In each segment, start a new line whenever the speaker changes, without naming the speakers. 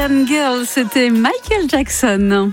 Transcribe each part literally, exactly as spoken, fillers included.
American Girl, c'était Michael Jackson.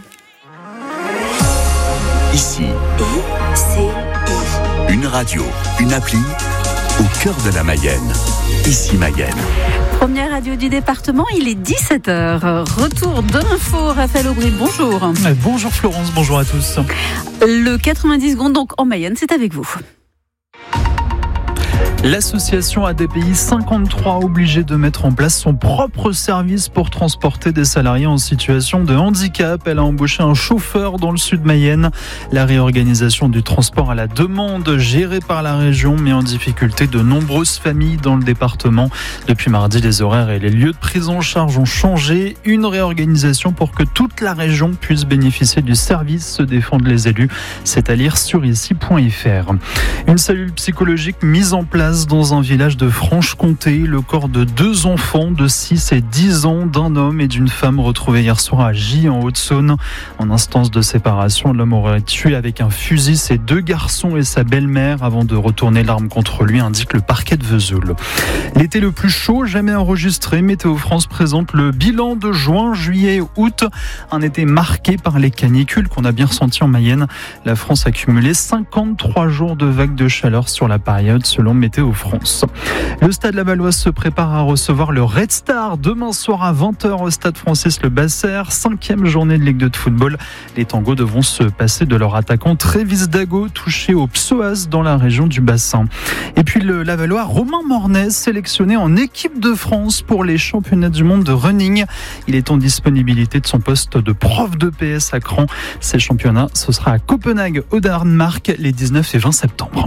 Ici,
I C I.
une radio, une appli, au cœur de la Mayenne. Ici Mayenne.
Première radio du département, il est dix-sept heures. Retour de l'info, Raphaël Aubry, bonjour.
Bonjour Florence, bonjour à tous.
Le quatre-vingt-dix secondes donc en Mayenne, c'est avec vous.
L'association A D P I cinquante-trois obligée de mettre en place son propre service pour transporter des salariés en situation de handicap. Elle a embauché un chauffeur dans le sud Mayenne. La réorganisation du transport à la demande gérée par la région met en difficulté de nombreuses familles dans le département. Depuis mardi, les horaires et les lieux de prise en charge ont changé. Une réorganisation pour que toute la région puisse bénéficier du service, se défendent les élus. C'est à lire sur ici point f r. Une cellule psychologique mise en place dans un village de Franche-Comté. Le corps de deux enfants de six et dix ans, d'un homme et d'une femme retrouvés hier soir à Gy en Haute-Saône. En instance de séparation, l'homme aurait tué avec un fusil ses deux garçons et sa belle-mère avant de retourner l'arme contre lui, indique le parquet de Vesoul. L'été le plus chaud jamais enregistré. Météo France présente le bilan de juin, juillet, août. Un été marqué par les canicules qu'on a bien ressenti en Mayenne. La France a cumulé cinquante-trois jours de vagues de chaleur sur la période selon Météo France. Le Stade Lavalloise se prépare à recevoir le Red Star demain soir à vingt heures au Stade Francis Le Basser. Cinquième journée de Ligue deux de football. Les tangos devront se passer de leur attaquant Trévis Dago, touché au psoas dans la région du bassin. Et puis le Lavallois Romain Mornez, sélectionné en équipe de France pour les championnats du monde de running. Il est en disponibilité de son poste de prof de P S à Cran. Ces championnats, ce sera à Copenhague au Danemark les dix-neuf et vingt septembre.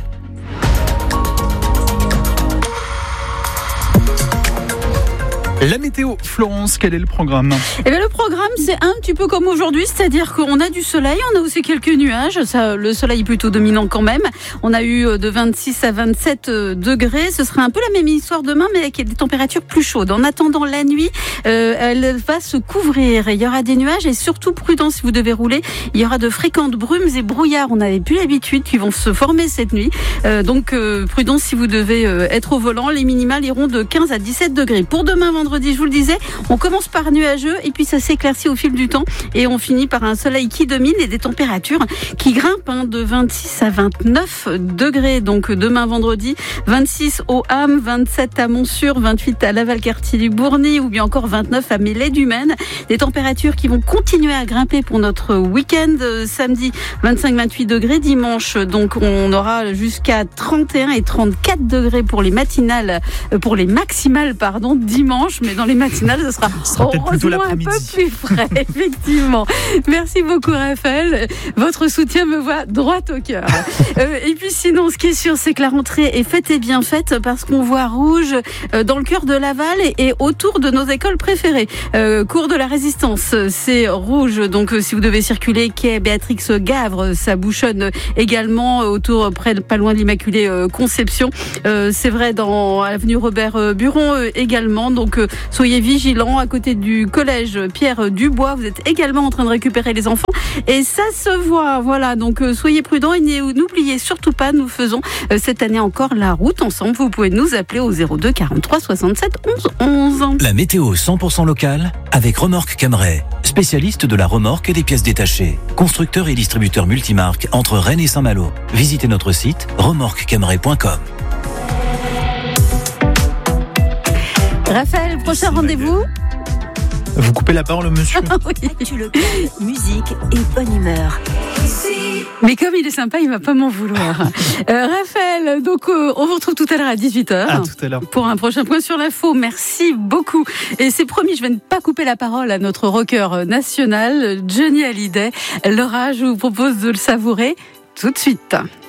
La météo, Florence, quel est le programme ?
Eh bien, le programme, c'est un petit peu comme aujourd'hui, c'est-à-dire qu'on a du soleil, on a aussi quelques nuages. Ça, le soleil est plutôt dominant quand même. On a eu de vingt-six à vingt-sept degrés. Ce sera un peu la même histoire demain, mais avec des températures plus chaudes. En attendant la nuit, euh, elle va se couvrir. Il y aura des nuages et surtout prudence si vous devez rouler. Il y aura de fréquentes brumes et brouillards. On n'avait plus l'habitude qui vont se former cette nuit. Euh, donc, euh, prudence si vous devez euh, être au volant. Les minimales iront de quinze à dix-sept degrés. Pour demain, vendredi, Vendredi, je vous le disais, on commence par nuageux et puis ça s'éclaircit au fil du temps et on finit par un soleil qui domine et des températures qui grimpent hein, de vingt-six à vingt-neuf degrés. Donc demain vendredi, vingt-six au Ham, vingt-sept à Montsûr, vingt-huit à Laval-Quartier du Bourny ou bien encore vingt-neuf à Mélède-Humaine. Des températures qui vont continuer à grimper pour notre week-end. Samedi, vingt-cinq à vingt-huit degrés. Dimanche, donc on aura jusqu'à trente et un et trente-quatre degrés pour les matinales, pour les maximales, pardon, dimanche. Mais dans les matinales, ce sera,
ce sera
heureusement un peu plus frais, effectivement. Merci beaucoup, Raphaël. Votre soutien me voit droit au cœur. Euh, et puis sinon, ce qui est sûr, c'est que la rentrée est faite et bien faite parce qu'on voit rouge euh, dans le cœur de Laval et, et autour de nos écoles préférées. Euh, cours de la Résistance, c'est rouge. Donc, euh, si vous devez circuler, quai Béatrix Gavre, ça bouchonne également autour, près de, pas loin de l'Immaculée euh, Conception. Euh, c'est vrai dans l'avenue Robert euh, Buron euh, également. Donc, euh, soyez vigilants à côté du collège Pierre Dubois. Vous êtes également en train de récupérer les enfants et ça se voit. Voilà, donc euh, soyez prudents et n'oubliez surtout pas, nous faisons euh, cette année encore la route ensemble. Vous pouvez nous appeler au zéro deux quarante-trois soixante-sept onze onze.
La météo cent pour cent locale avec Remorque Camaret, spécialiste de la remorque et des pièces détachées. Constructeur et distributeur multimarque entre Rennes et Saint-Malo. Visitez notre site remorque camaret point com.
Raphaël, prochain rendez-vous.
Vous coupez la parole, monsieur.
Oui.
Tu le connais, musique et bonne humeur.
Mais comme il est sympa, il va pas m'en vouloir. Euh, Raphaël, donc euh, on vous retrouve tout à l'heure à dix-huit heures.
À tout à l'heure.
Pour un prochain point sur l'info. Merci beaucoup. Et c'est promis, je vais ne pas couper la parole à notre rocker national, Johnny Hallyday. Laura, je vous propose de le savourer tout de suite.